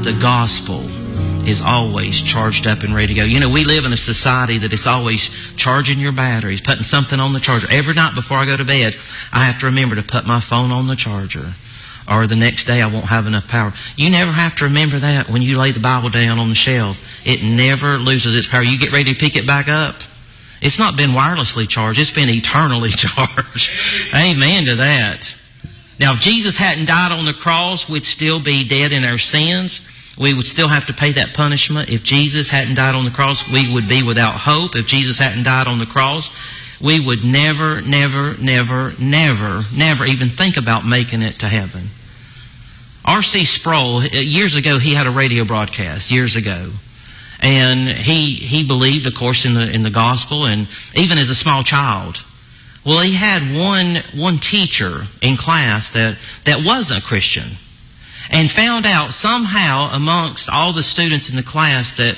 the gospel is always charged up and ready to go. You know, we live in a society that it's always charging your batteries, putting something on the charger. Every night before I go to bed, I have to remember to put my phone on the charger, or the next day I won't have enough power. You never have to remember that when you lay the Bible down on the shelf. It never loses its power. You get ready to pick it back up. It's not been wirelessly charged. It's been eternally charged. Amen to that. Now, if Jesus hadn't died on the cross, we'd still be dead in our sins. We would still have to pay that punishment. If Jesus hadn't died on the cross, we would be without hope. If Jesus hadn't died on the cross, we would never even think about making it to heaven. R.C. Sproul, years ago, he had a radio broadcast, years ago. And he believed, of course, in the gospel, and even as a small child. Well, he had one teacher in class that wasn't a Christian, and found out somehow amongst all the students in the class that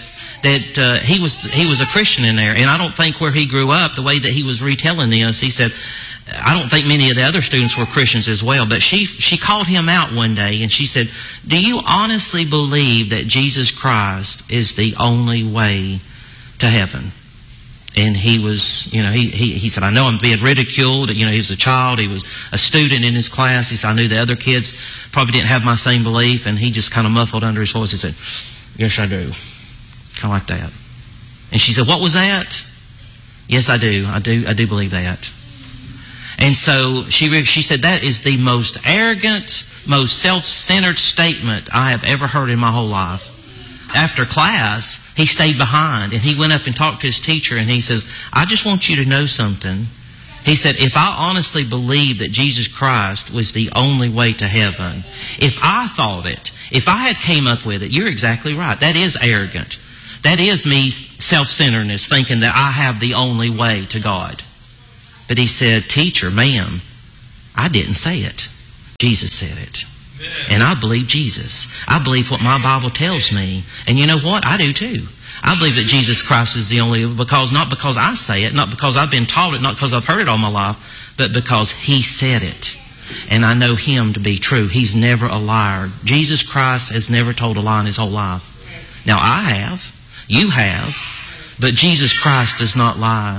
he was a Christian in there. And I don't think where he grew up, the way that he was retelling this, he said, I don't think many of the other students were Christians as well. But she called him out one day and she said, do you honestly believe that Jesus Christ is the only way to heaven? And he was, he said, I know I'm being ridiculed. He was a child. He was a student in his class. He said, I knew the other kids probably didn't have my same belief. And he just kind of muffled under his voice. He said, yes, I do. Kind of like that. And she said, what was that? Yes, I do. I do believe that. And so she said, that is the most arrogant, most self-centered statement I have ever heard in my whole life. After class, he stayed behind and he went up and talked to his teacher, and he says, I just want you to know something. He said, if I honestly believed that Jesus Christ was the only way to heaven, if I thought it, if I had came up with it, you're exactly right. That is arrogant. That is me, self-centeredness, thinking that I have the only way to God. But he said, teacher, ma'am, I didn't say it. Jesus said it. And I believe Jesus. I believe what my Bible tells me. And you know what? I do too. I believe that Jesus Christ is the only, not because I say it, not because I've been taught it, not because I've heard it all my life, but because He said it. And I know Him to be true. He's never a liar. Jesus Christ has never told a lie in His whole life. Now I have. You have. But Jesus Christ does not lie.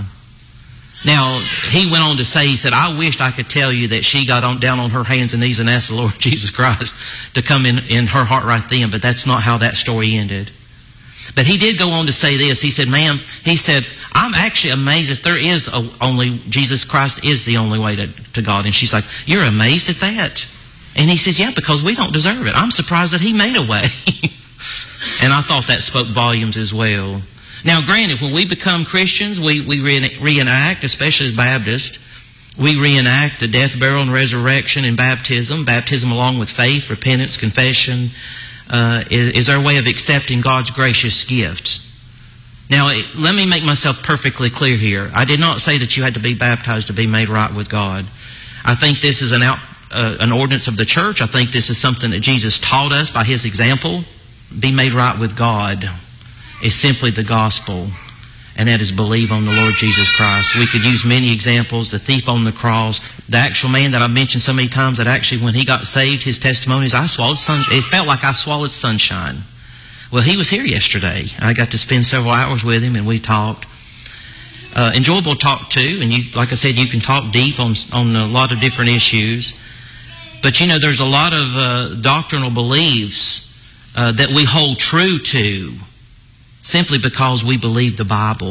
Now, he went on to say, he said, I wished I could tell you that she got down on her hands and knees and asked the Lord Jesus Christ to come in her heart right then, but that's not how that story ended. But he did go on to say this. He said, ma'am, he said, I'm actually amazed that there is only, Jesus Christ is the only way to God. And she's like, you're amazed at that? And he says, yeah, because we don't deserve it. I'm surprised that He made a way. And I thought that spoke volumes as well. Now, granted, when we become Christians, we reenact, especially as Baptists, we reenact the death, burial, and resurrection in baptism. Baptism along with faith, repentance, confession is our way of accepting God's gracious gifts. Now, let me make myself perfectly clear here. I did not say that you had to be baptized to be made right with God. I think this is an ordinance of the church. I think this is something that Jesus taught us by His example. Be made right with God is simply the gospel, and that is believe on the Lord Jesus Christ. We could use many examples. The thief on the cross, the actual man that I've mentioned so many times that actually when he got saved, his testimony is, it felt like I swallowed sunshine. Well, he was here yesterday. I got to spend several hours with him and we talked. Enjoyable talk too, and like I said, you can talk deep on a lot of different issues. But there's a lot of doctrinal beliefs that we hold true to simply because we believe the Bible.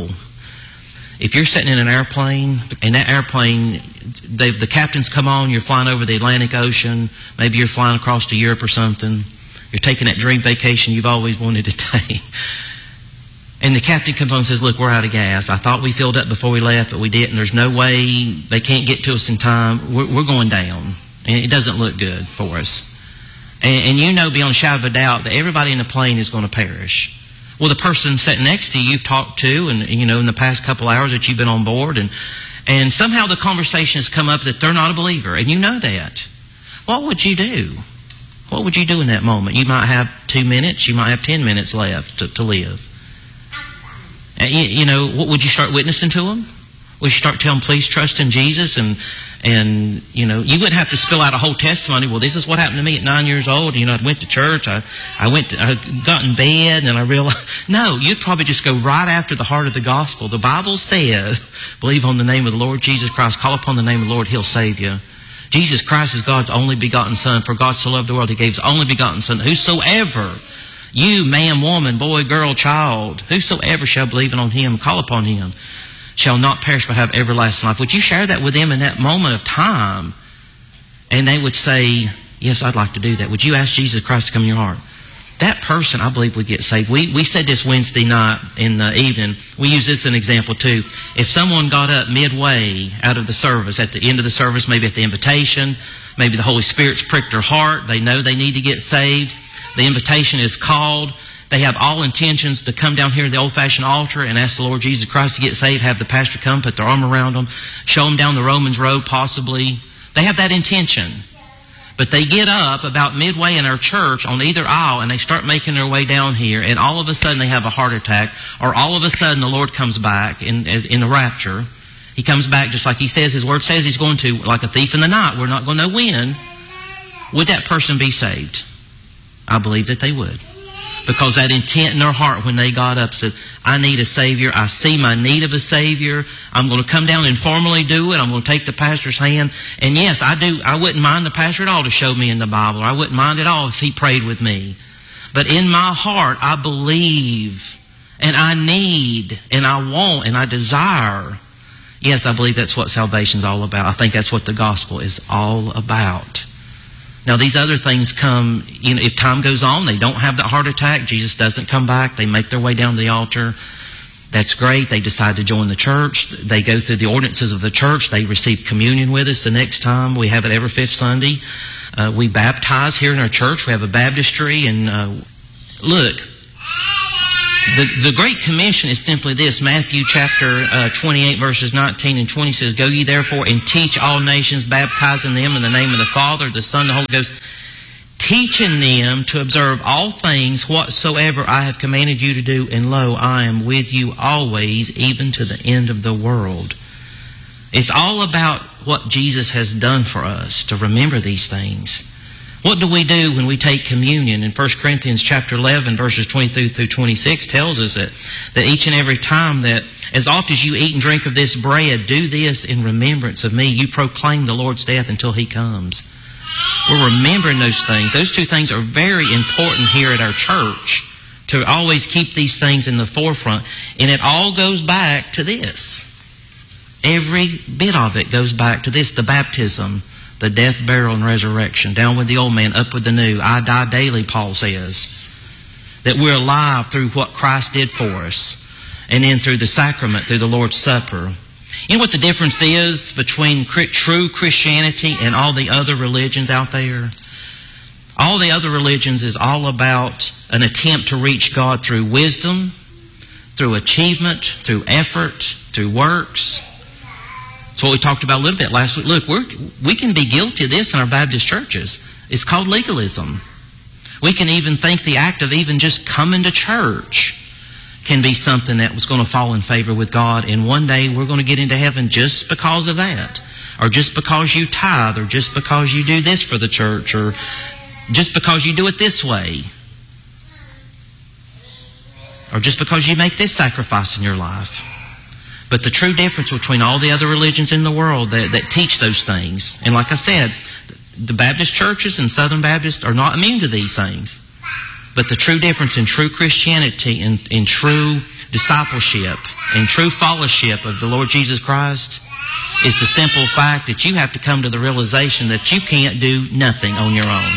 If you're sitting in an airplane, and that airplane, the captains come on, you're flying over the Atlantic Ocean, maybe you're flying across to Europe or something, you're taking that dream vacation you've always wanted to take. And the captain comes on and says, look, we're out of gas. I thought we filled up before we left, but we didn't. There's no way they can't get to us in time. We're going down. And it doesn't look good for us. And beyond a shadow of a doubt that everybody in the plane is going to perish. Well, the person sitting next to you've talked to, and in the past couple hours that you've been on board, and somehow the conversation has come up that they're not a believer, and you know that. What would you do? What would you do in that moment? You might have 2 minutes, you might have 10 minutes left to live. What would you start witnessing to them? We should start telling them, please trust in Jesus. And you wouldn't have to spill out a whole testimony. Well, this is what happened to me at 9 years old. I went to church. I got in bed and I realized. No, you'd probably just go right after the heart of the gospel. The Bible says, believe on the name of the Lord Jesus Christ. Call upon the name of the Lord. He'll save you. Jesus Christ is God's only begotten Son. For God so loved the world, He gave His only begotten Son. Whosoever, you, man, woman, boy, girl, child, whosoever shall believe on Him, call upon Him, shall not perish but have everlasting life. Would you share that with them in that moment of time? And they would say, yes, I'd like to do that. Would you ask Jesus Christ to come in your heart? That person, I believe, would get saved. We said this Wednesday night in the evening. We use this as an example too. If someone got up midway out of the service, at the end of the service, maybe at the invitation, maybe the Holy Spirit's pricked their heart, they know they need to get saved, the invitation is called, they have all intentions to come down here to the old-fashioned altar and ask the Lord Jesus Christ to get saved, have the pastor come, put their arm around them, show them down the Romans road possibly. They have that intention. But they get up about midway in our church on either aisle and they start making their way down here, and all of a sudden they have a heart attack, or all of a sudden the Lord comes back in the rapture. He comes back just like He says, His Word says He's going to, like a thief in the night. We're not going to know when. Would that person be saved? I believe that they would. Because that intent in their heart when they got up said, I need a Savior. I see my need of a Savior. I'm going to come down and formally do it. I'm going to take the pastor's hand. And yes, I wouldn't mind the pastor at all to show me in the Bible. I wouldn't mind at all if he prayed with me. But in my heart, I believe and I need and I want and I desire. Yes, I believe that's what salvation's all about. I think that's what the gospel is all about. Now, these other things come, if time goes on, they don't have that heart attack, Jesus doesn't come back, they make their way down to the altar. That's great. They decide to join the church. They go through the ordinances of the church. They receive communion with us the next time. We have it every fifth Sunday. We baptize here in our church. We have a baptistry. And look, the Great Commission is simply this. Matthew chapter 28 verses 19 and 20 says, Go ye therefore and teach all nations, baptizing them in the name of the Father, the Son, the Holy Ghost, teaching them to observe all things whatsoever I have commanded you to do, and lo, I am with you always, even to the end of the world. It's all about what Jesus has done for us, to remember these things. What do we do when we take communion? In 1 Corinthians chapter 11, verses 23 through 26 tells us that each and every time that, as oft as you eat and drink of this bread, do this in remembrance of me. You proclaim the Lord's death until He comes. We're remembering those things. Those two things are very important here at our church, to always keep these things in the forefront. And it all goes back to this. Every bit of it goes back to this, the baptism, the death, burial, and resurrection. Down with the old man, up with the new. I die daily, Paul says. That we're alive through what Christ did for us. And then through the sacrament, through the Lord's Supper. You know what the difference is between true Christianity and all the other religions out there? All the other religions is all about an attempt to reach God through wisdom, through achievement, through effort, through works. That's what we talked about a little bit last week. Look, we can be guilty of this in our Baptist churches. It's called legalism. We can even think the act of even just coming to church can be something that was going to fall in favor with God, and one day we're going to get into heaven just because of that, or just because you tithe, or just because you do this for the church, or just because you do it this way, or just because you make this sacrifice in your life. But the true difference between all the other religions in the world that teach those things, and like I said, the Baptist churches and Southern Baptists are not immune to these things. But the true difference in true Christianity, in true discipleship, in true fellowship of the Lord Jesus Christ, is the simple fact that you have to come to the realization that you can't do nothing on your own.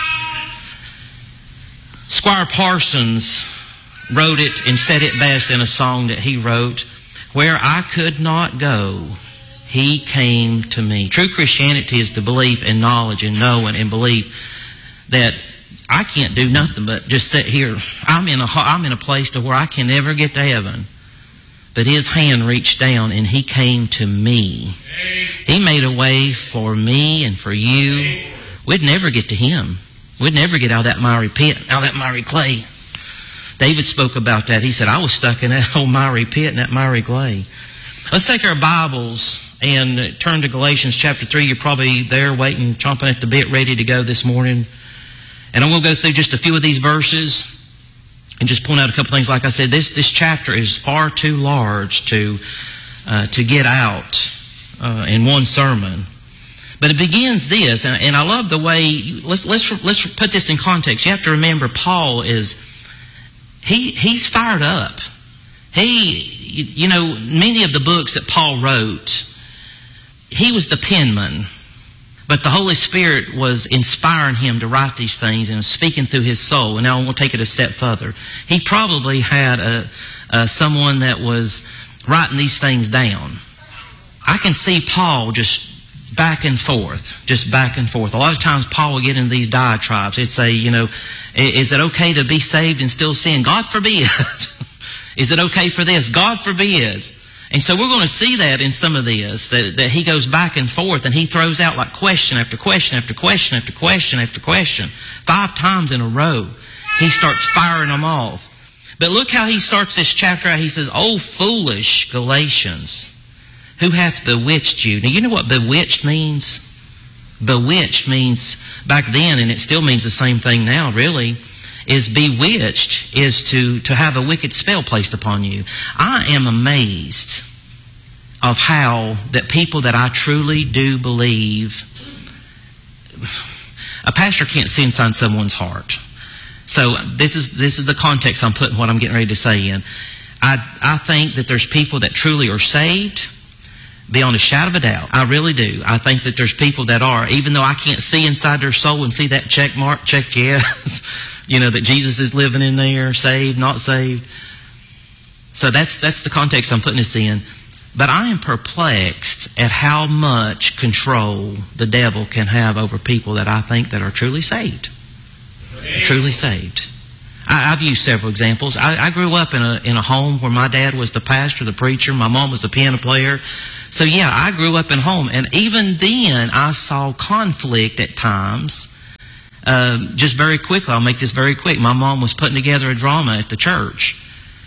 Squire Parsons wrote it and said it best in a song that he wrote, Where I could not go, He came to me. True Christianity is the belief and knowledge and knowing and belief that I can't do nothing but just sit here. I'm in a place to where I can never get to heaven. But His hand reached down and He came to me. He made a way for me and for you. We'd never get to Him. We'd never get out of that miry pit, out of that miry clay. David spoke about that. He said, I was stuck in that old miry pit and that miry clay. Let's take our Bibles and turn to Galatians chapter 3. You're probably there waiting, chomping at the bit, ready to go this morning. And I'm going to go through just a few of these verses and just point out a couple things. Like I said, this chapter is far too large to get out in one sermon. But it begins this, and I love the way, let's put this in context. You have to remember Paul he's fired up. Many of the books that Paul wrote, he was the penman. But the Holy Spirit was inspiring him to write these things and speaking through his soul. And now I'm going to take it a step further. He probably had someone that was writing these things down. I can see Paul just back and forth. A lot of times Paul will get into these diatribes. He'd say, is it okay to be saved and still sin? God forbid. Is it okay for this? God forbid. And so we're going to see that in some of this, that he goes back and forth and he throws out like question after question after question after question after question. 5 times in a row, he starts firing them off. But look how he starts this chapter out. He says, "O foolish Galatians, who hath bewitched you?" Now, you know what bewitched means? Bewitched means back then, and it still means the same thing now, really, is bewitched is to have a wicked spell placed upon you. I am amazed of how that people that I truly do believe, a pastor can't see inside someone's heart. So this is the context I'm putting what I'm getting ready to say in. I think that there's people that truly are saved beyond a shadow of a doubt. I really do. I think that there's people that are, even though I can't see inside their soul and see that check mark, check yes, that Jesus is living in there, saved, not saved. So that's the context I'm putting this in. But I am perplexed at how much control the devil can have over people that I think that are truly saved. Truly saved. I've used several examples. I grew up in a home where my dad was the pastor, the preacher. My mom was the piano player. So yeah, I grew up in a home. And even then, I saw conflict at times. Just very quickly, I'll make this very quick. My mom was putting together a drama at the church.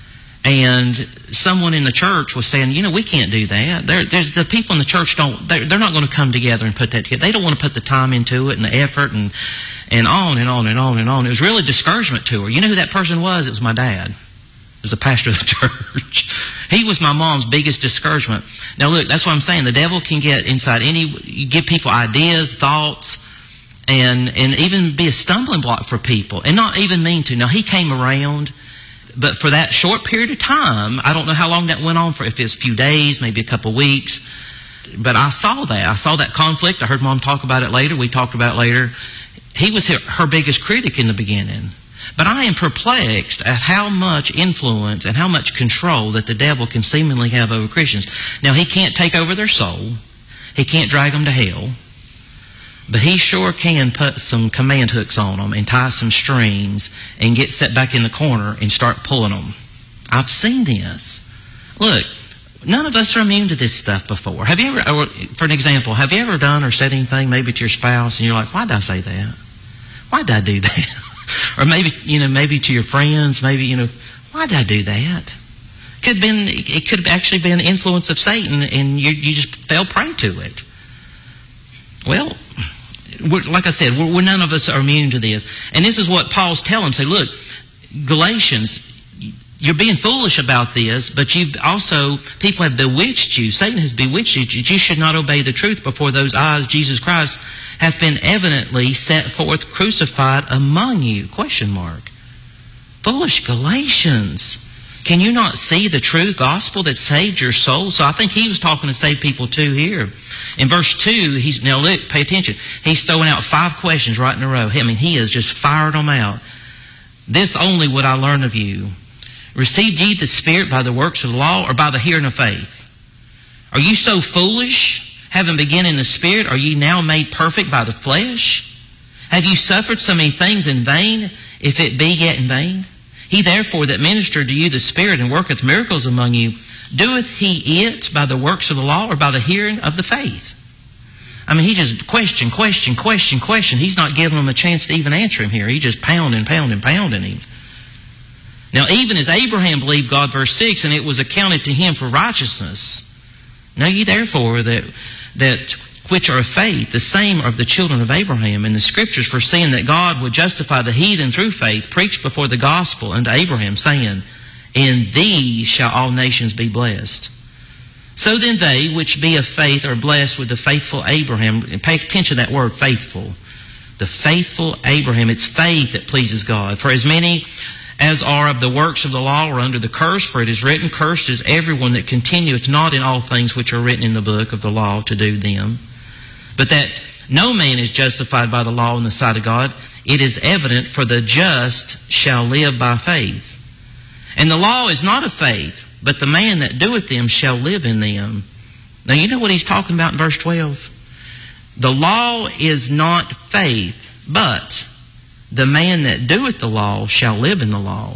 And someone in the church was saying, we can't do that. There's the people in the church they're not going to come together and put that together. They don't want to put the time into it and the effort and on and on and on and on. It was really discouragement to her. You know who that person was? It was my dad. It was the pastor of the church. He was my mom's biggest discouragement. Now look, that's what I'm saying. The devil can get inside you give people ideas, thoughts, and even be a stumbling block for people and not even mean to. Now he came around, but for that short period of time, I don't know how long that went on for, if it's a few days, maybe a couple of weeks, but I saw that conflict. I heard Mom talk about it later. We talked about it later. He was her biggest critic in the beginning. But I am perplexed at how much influence and how much control that the devil can seemingly have over Christians. Now, he can't take over their soul. He can't drag them to hell. But he sure can put some command hooks on them and tie some strings and get set back in the corner and start pulling them. I've seen this. Look, none of us are immune to this stuff before. Have you ever, for an example, have you ever done or said anything maybe to your spouse and you're like, why did I say that? Why did I do that? Or maybe, maybe to your friends, maybe, why did I do that? It could have actually been the influence of Satan and you just fell prey to it. Well, like I said, we're none of us are immune to this. And this is what Paul's telling. Say, look, Galatians, you're being foolish about this, but people have bewitched you. Satan has bewitched you. You should not obey the truth before those eyes, Jesus Christ, hath been evidently set forth crucified among you. ? Foolish Galatians. Can you not see the true gospel that saved your soul? So I think he was talking to saved people too here. In verse 2, now look, pay attention. He's throwing out 5 questions right in a row. He has just fired them out. This only would I learn of you. Received ye the Spirit by the works of the law or by the hearing of faith? Are you so foolish? Having begun in the Spirit, are ye now made perfect by the flesh? Have you suffered so many things in vain, if it be yet in vain? He therefore that ministered to you the Spirit and worketh miracles among you, doeth he it by the works of the law or by the hearing of the faith? He just question. He's not giving them a chance to even answer him here. He's just pounding him. Now, even as Abraham believed God, verse 6, and it was accounted to him for righteousness. Know ye therefore that which are of faith, the same are the children of Abraham. And the Scriptures, foreseeing that God would justify the heathen through faith, preached before the gospel unto Abraham, saying, In thee shall all nations be blessed. So then they which be of faith are blessed with the faithful Abraham. And pay attention to that word, faithful. The faithful Abraham. It's faith that pleases God. For as many as are of the works of the law are under the curse, for it is written, Cursed is everyone that continueth not in all things which are written in the book of the law to do them. But that no man is justified by the law in the sight of God, it is evident, for the just shall live by faith. And the law is not of faith, but the man that doeth them shall live in them. Now you know what he's talking about in verse 12? The law is not faith, but the man that doeth the law shall live in the law.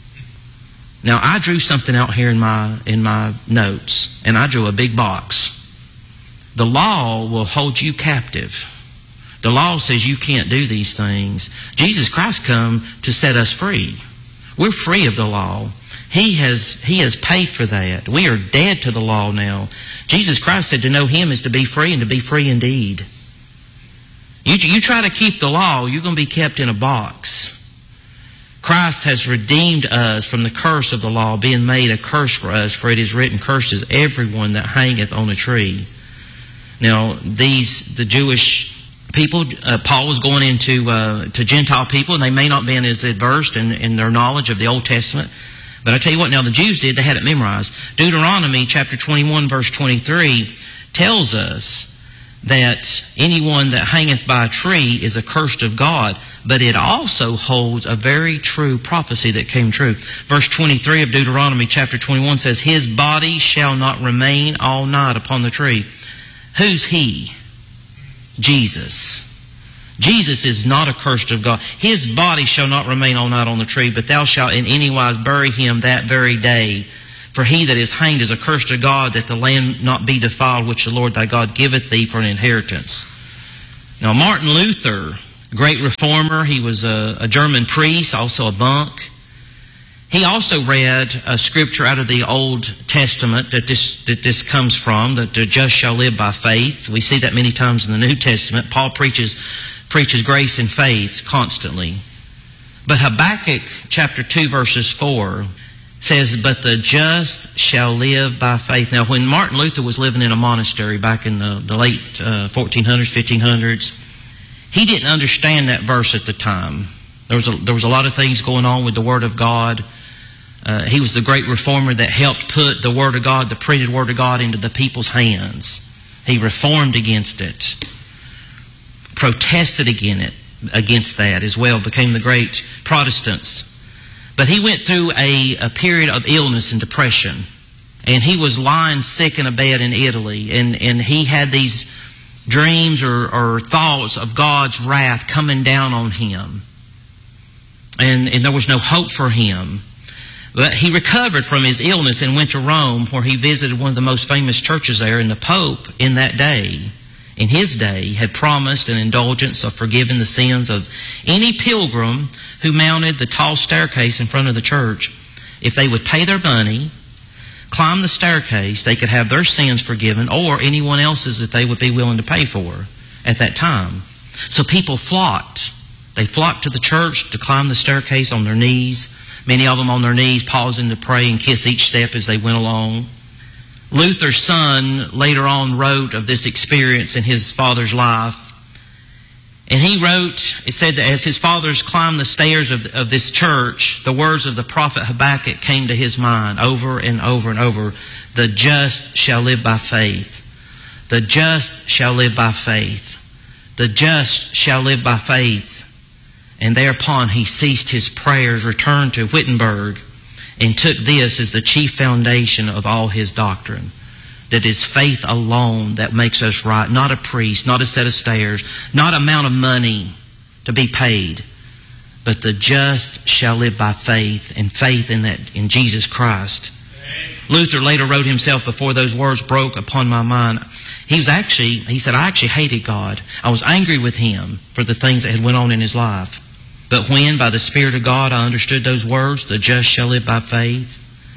Now I drew something out here in my notes, and I drew a big box. The law will hold you captive. The law says you can't do these things. Jesus Christ come to set us free. We're free of the law. He has paid for that. We are dead to the law now. Jesus Christ said to know Him is to be free, and to be free indeed. You try to keep the law, you're going to be kept in a box. Christ has redeemed us from the curse of the law, being made a curse for us, for it is written, Cursed is everyone that hangeth on a tree. Now, the Jewish people, Paul was going into to Gentile people, and they may not be as adversed in their knowledge of the Old Testament. But I tell you what, now the Jews did, they had it memorized. Deuteronomy chapter 21, verse 23 tells us that anyone that hangeth by a tree is accursed of God. But it also holds a very true prophecy that came true. Verse 23 of Deuteronomy chapter 21 says, His body shall not remain all night upon the tree. Who's He? Jesus. Jesus is not accursed of God. His body shall not remain all night on the tree, but thou shalt in any wise bury him that very day. For he that is hanged is accursed of God, that the land not be defiled, which the Lord thy God giveth thee for an inheritance. Now Martin Luther, great reformer, he was a German priest, also a monk. He also read a scripture out of the Old Testament that this comes from, that the just shall live by faith. We see that many times in the New Testament. Paul preaches grace and faith constantly. But Habakkuk chapter 2 verses 4 says, But the just shall live by faith. Now when Martin Luther was living in a monastery back in the late 1400s, 1500s, he didn't understand that verse at the time. There was a lot of things going on with the Word of God. He was the great reformer that helped put the Word of God, the printed Word of God, into the people's hands. He reformed against it, protested against that as well, became the great Protestants. But he went through a period of illness and depression. And he was lying sick in a bed in Italy. And he had these dreams or thoughts of God's wrath coming down on him. And there was no hope for him. But he recovered from his illness and went to Rome, where he visited one of the most famous churches there. And the Pope in that day, in his day, had promised an indulgence of forgiving the sins of any pilgrim who mounted the tall staircase in front of the church. If they would pay their money, climb the staircase, they could have their sins forgiven, or anyone else's that they would be willing to pay for at that time. So people flocked. They flocked to the church to climb the staircase on their knees. Many of them on their knees, pausing to pray and kiss each step as they went along. Luther's son later on wrote of this experience in his father's life. And he wrote, it said that as his fathers climbed the stairs of this church, the words of the prophet Habakkuk came to his mind over and over and over. The just shall live by faith. The just shall live by faith. The just shall live by faith. And thereupon he ceased his prayers, returned to Wittenberg, and took this as the chief foundation of all his doctrine. That is faith alone that makes us right. Not a priest, not a set of stairs, not amount of money to be paid. But the just shall live by faith, and faith in Jesus Christ. Luther later wrote himself, before those words broke upon my mind, he said, I actually hated God. I was angry with Him for the things that had went on in his life. But when, by the Spirit of God, I understood those words, the just shall live by faith,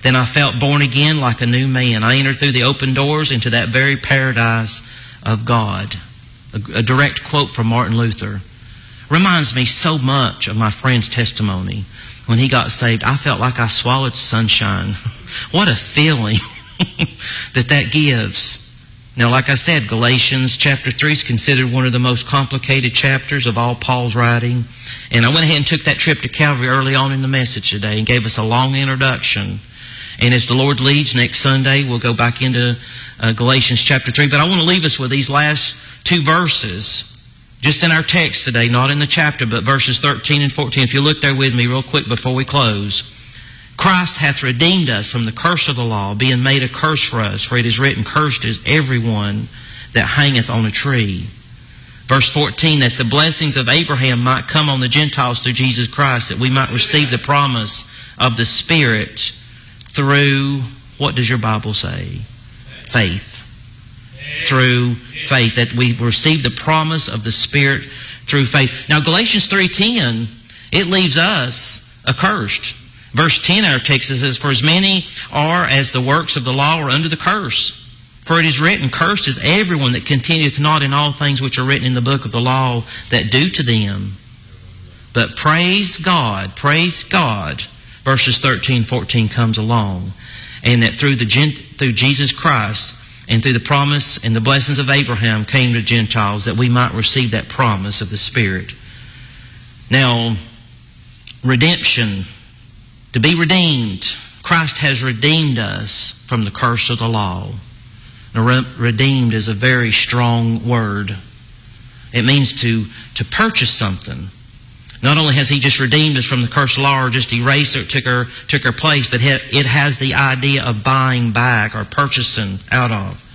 Then I felt born again like a new man. I entered through the open doors into that very paradise of God. A direct quote from Martin Luther. Reminds me so much of my friend's testimony. When he got saved, I felt like I swallowed sunshine. What a feeling that gives. Now, like I said, Galatians chapter 3 is considered one of the most complicated chapters of all Paul's writing. And I went ahead and took that trip to Calvary early on in the message today and gave us a long introduction. And as the Lord leads, next Sunday we'll go back into Galatians chapter 3. But I want to leave us with these last two verses, just in our text today, not in the chapter, but verses 13 and 14. If you look there with me real quick before we close. Christ hath redeemed us from the curse of the law, being made a curse for us. For it is written, cursed is everyone that hangeth on a tree. Verse 14, that the blessings of Abraham might come on the Gentiles through Jesus Christ, that we might receive the promise of the Spirit through, what does your Bible say? Faith. Through faith, that we receive the promise of the Spirit through faith. Now Galatians 3:10, it leaves us accursed. Verse 10 our text says, for as many are as the works of the law are under the curse. For it is written, cursed is everyone that continueth not in all things which are written in the book of the law that do to them. But praise God, verses 13, 14 comes along. And that through Jesus Christ and through the promise and the blessings of Abraham came to Gentiles, that we might receive that promise of the Spirit. Now, redemption. To be redeemed, Christ has redeemed us from the curse of the law. Now, redeemed is a very strong word. It means to purchase something. Not only has He just redeemed us from the curse of the law or just erased it, took our place, but it has the idea of buying back or purchasing out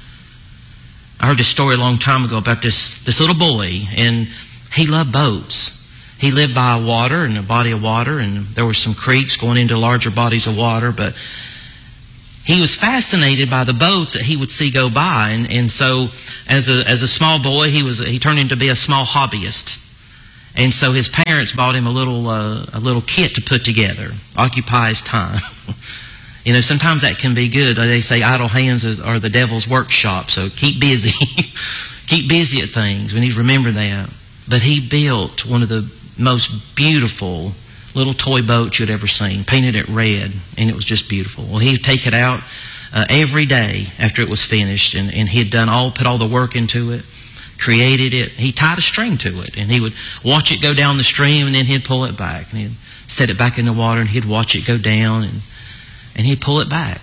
of. I heard this story a long time ago about this little boy, and he loved boats. He lived by a water, and a body of water, and there were some creeks going into larger bodies of water, but he was fascinated by the boats that he would see go by, and so as a small boy, he turned into be a small hobbyist. And so his parents bought him a little kit to put together, occupy his time. You know, sometimes that can be good. They say idle hands are the devil's workshop, so keep busy. Keep busy at things. We need to remember that. But he built one of the most beautiful little toy boats you'd ever seen, painted it red, and it was just beautiful. Well, he'd take it out every day after it was finished, and he had put all the work into it, created it. He tied a string to it, and he would watch it go down the stream, and then he'd pull it back, and he'd set it back in the water, and he'd watch it go down, and he'd pull it back.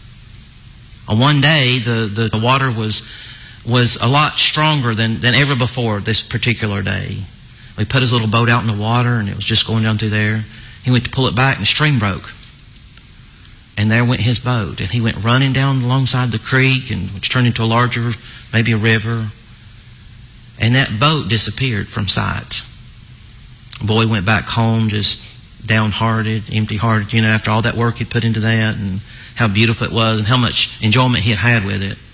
On one day, the water was a lot stronger than ever before this particular day. We put his little boat out in the water, and it was just going down through there. He went to pull it back, and the stream broke. And there went his boat. And he went running down alongside the creek, which turned into a larger, maybe a river. And that boat disappeared from sight. The boy went back home just downhearted, empty-hearted, after all that work he'd put into that, and how beautiful it was, and how much enjoyment he had with it.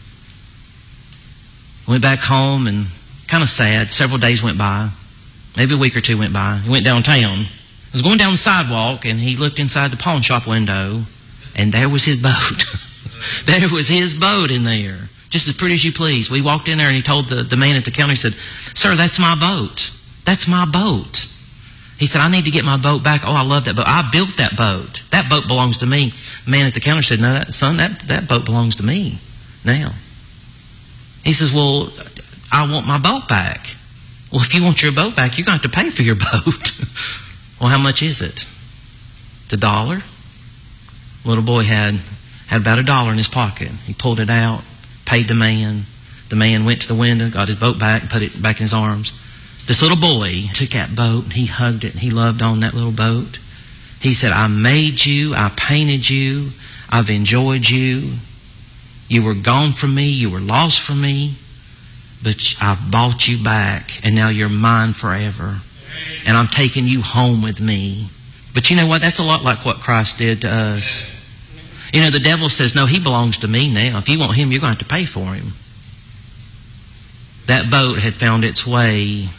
Went back home, and kind of sad. Several days went by. Maybe a week or two went by. He went downtown. He was going down the sidewalk, and he looked inside the pawn shop window, and there was his boat. There was his boat in there, just as pretty as you please. We walked in there, and he told the man at the counter, he said, "Sir, that's my boat. That's my boat." He said, "I need to get my boat back." "Oh, I love that boat. I built that boat. That boat belongs to me." The man at the counter said, "No, son, that boat belongs to me now." He says, "Well, I want my boat back." "Well, if you want your boat back, you're going to have to pay for your boat." "Well, how much is it?" "It's $1. The little boy had about $1 in his pocket. He pulled it out, paid the man. The man went to the window, got his boat back, and put it back in his arms. This little boy took that boat, and he hugged it, and he loved on that little boat. He said, "I made you, I painted you, I've enjoyed you. You were gone from me, you were lost from me, but I've bought you back, and now you're mine forever. And I'm taking you home with me." But you know what? That's a lot like what Christ did to us. The devil says, "No, he belongs to me now. If you want him, you're going to have to pay for him." That boat had found its way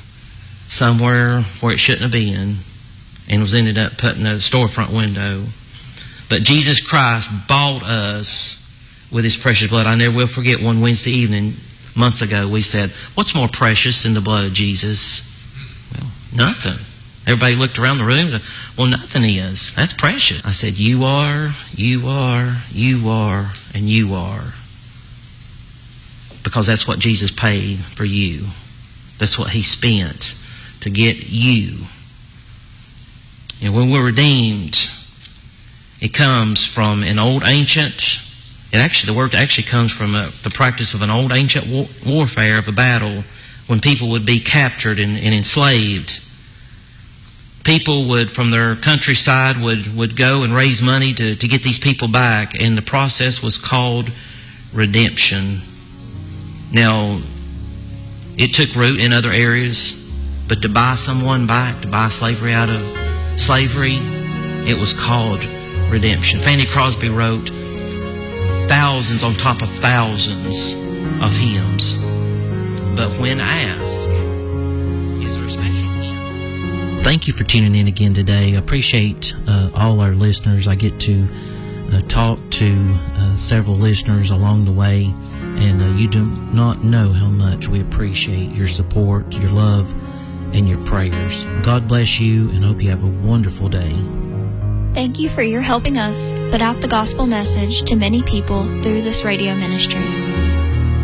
somewhere where it shouldn't have been, and was ended up put in a storefront window. But Jesus Christ bought us with His precious blood. I never will forget one Wednesday evening, months ago, we said, what's more precious than the blood of Jesus? Well, nothing. Everybody looked around the room and said, well, nothing is. That's precious. I said, you are, you are, you are, and you are. Because that's what Jesus paid for you. That's what He spent to get you. And when we're redeemed, it comes from an old ancient, the word actually comes from the practice of an old ancient warfare of a battle when people would be captured and enslaved. People would, from their countryside, would go and raise money to get these people back, and the process was called redemption. Now, it took root in other areas, but to buy someone back, to buy slavery out of slavery, it was called redemption. Fanny Crosby wrote thousands on top of thousands of hymns. But when asked, is there a special hymn? Thank you for tuning in again today. I appreciate all our listeners. I get to talk to several listeners along the way, and you do not know how much we appreciate your support, your love, and your prayers. God bless you, and hope you have a wonderful day. Thank you for your helping us put out the gospel message to many people through this radio ministry.